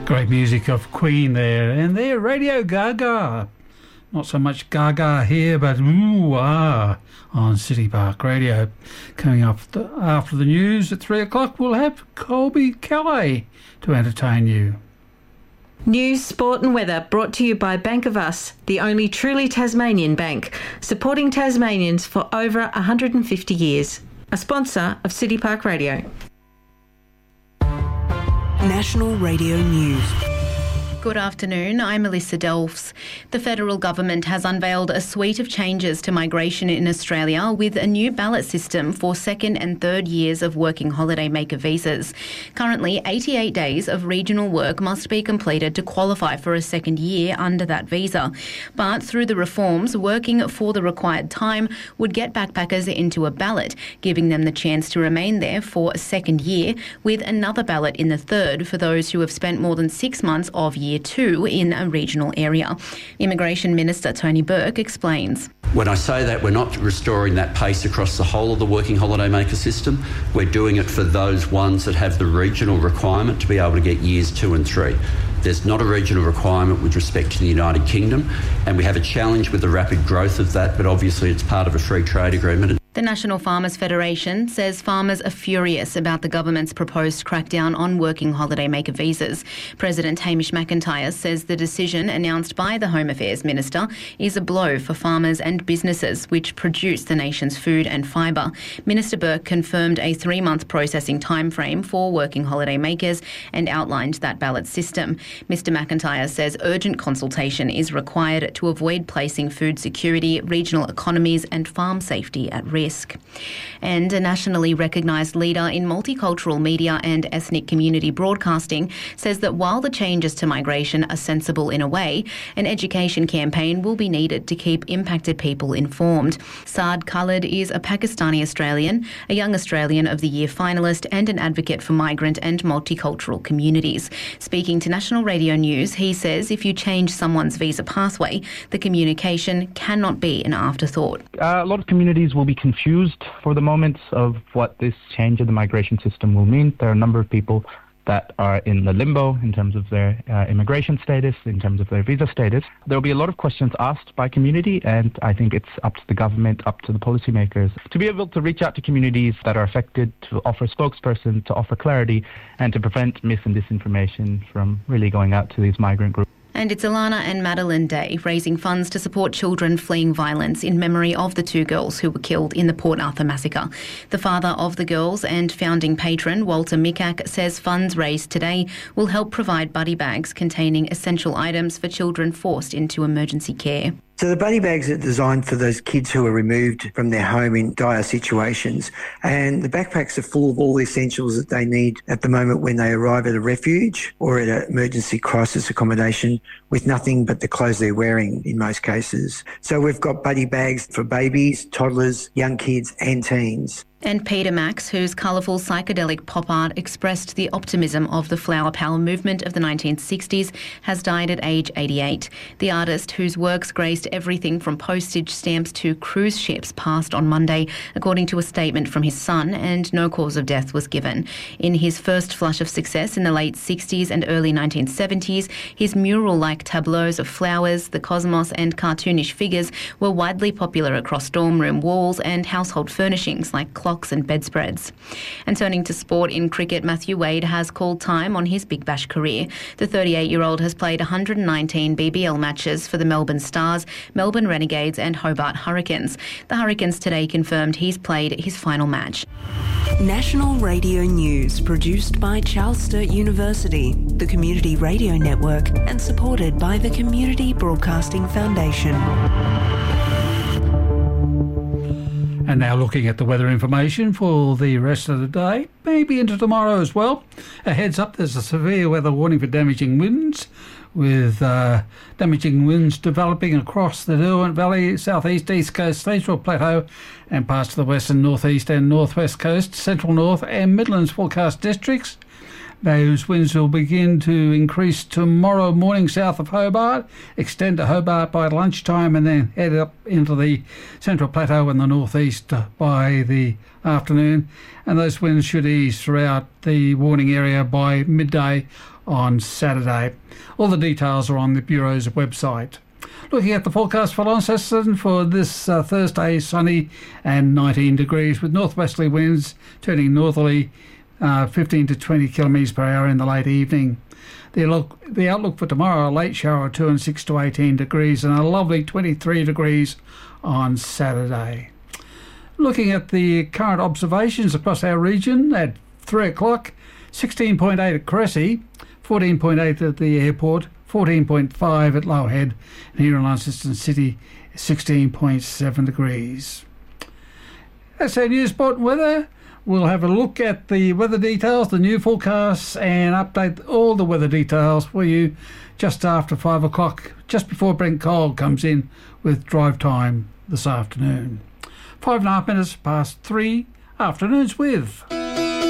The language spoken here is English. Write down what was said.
Great music of Queen there, and their Radio Gaga. Not so much Gaga here, but ooh-ah on City Park Radio. Coming up after the news at 3 o'clock, we'll have Colby Kelly to entertain you. News, sport and weather brought to you by Bank of Us, the only truly Tasmanian bank, supporting Tasmanians for over 150 years. A sponsor of City Park Radio. National Radio News. Good afternoon, I'm Melissa Delfs. The federal government has unveiled a suite of changes to migration in Australia with a new ballot system for second and third years of working holiday maker visas. Currently, 88 days of regional work must be completed to qualify for a second year under that visa. But through the reforms, working for the required time would get backpackers into a ballot, giving them the chance to remain there for a second year, with another ballot in the third for those who have spent more than 6 months of year 2 in a regional area. Immigration Minister Tony Burke explains. When I say that, we're not restoring that pace across the whole of the working holiday maker system. We're doing it for those ones that have the regional requirement to be able to get years 2 and 3. There's not a regional requirement with respect to the United Kingdom, and we have a challenge with the rapid growth of that, but obviously it's part of a free trade agreement. The National Farmers Federation says farmers are furious about the government's proposed crackdown on working holiday maker visas. President Hamish McIntyre says the decision announced by the Home Affairs Minister is a blow for farmers and businesses which produce the nation's food and fibre. Minister Burke confirmed a 3-month processing timeframe for working holiday makers and outlined that ballot system. Mr McIntyre says urgent consultation is required to avoid placing food security, regional economies and farm safety at risk. And a nationally recognised leader in multicultural media and ethnic community broadcasting says that while the changes to migration are sensible in a way, an education campaign will be needed to keep impacted people informed. Saad Khalid is a Pakistani Australian, a Young Australian of the Year finalist and an advocate for migrant and multicultural communities. Speaking to National Radio News, he says if you change someone's visa pathway, the communication cannot be an afterthought. A lot of communities will be confused for the moment of what this change of the migration system will mean. There are a number of people that are in the limbo in terms of their immigration status, in terms of their visa status. There will be a lot of questions asked by community, and I think it's up to the government, up to the policymakers, to be able to reach out to communities that are affected, to offer a spokesperson, to offer clarity, and to prevent mis and disinformation from really going out to these migrant groups. And it's Alana and Madeline Day, raising funds to support children fleeing violence in memory of the 2 girls who were killed in the Port Arthur massacre. The father of the girls and founding patron, Walter Mikak, says funds raised today will help provide buddy bags containing essential items for children forced into emergency care. So the buddy bags are designed for those kids who are removed from their home in dire situations, and the backpacks are full of all the essentials that they need at the moment when they arrive at a refuge or at an emergency crisis accommodation with nothing but the clothes they're wearing in most cases. So we've got buddy bags for babies, toddlers, young kids and teens. And Peter Max, whose colourful psychedelic pop art expressed the optimism of the flower power movement of the 1960s, has died at age 88. The artist, whose works graced everything from postage stamps to cruise ships, passed on Monday, according to a statement from his son, and no cause of death was given. In his first flush of success in the late 60s and early 1970s, his mural-like tableaus of flowers, the cosmos and cartoonish figures were widely popular across dorm room walls and household furnishings like clocks and bedspreads. And turning to sport in cricket, Matthew Wade has called time on his Big Bash career. The 38-year-old has played 119 BBL matches for the Melbourne Stars, Melbourne Renegades and Hobart Hurricanes. The Hurricanes today confirmed he's played his final match. National Radio News, produced by Charles Sturt University, the Community Radio Network, and supported by the Community Broadcasting Foundation. And now looking at the weather information for the rest of the day, maybe into tomorrow as well. A heads up, there's a severe weather warning for damaging winds, with damaging winds developing across the Derwent Valley, southeast, east coast, central plateau and parts of the western, northeast and northwest coast, central north and Midlands forecast districts. Those winds will begin to increase tomorrow morning south of Hobart, extend to Hobart by lunchtime, and then head up into the Central Plateau and the northeast by the afternoon. And those winds should ease throughout the warning area by midday on Saturday. All the details are on the Bureau's website. Looking at the forecast for Launceston for this Thursday, sunny and 19 degrees with northwesterly winds turning northerly 15 to 20 kilometres per hour in the late evening. The outlook for tomorrow, a late shower or 2 and 6 to 18 degrees and a lovely 23 degrees on Saturday. Looking at the current observations across our region at 3 o'clock, 16.8 at Cressy, 14.8 at the airport, 14.5 at Lowerhead, and here in Launceston City, 16.7 degrees. That's our news, sport and weather. We'll have a look at the weather details, the new forecasts, and update all the weather details for you just after 5 o'clock, just before Brent Cole comes in with drive time this afternoon. 5.5 minutes past 3, Afternoons with.